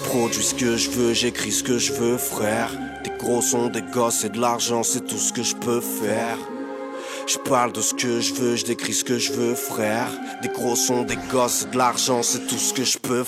produis ce que je veux, j'écris ce que je veux, frère. Des gros sons, des gosses et de l'argent, c'est tout ce que je peux faire. Je parle de ce que je veux, je décris ce que je veux, frère. Des gros sons, des gosses et de l'argent, c'est tout ce que je peux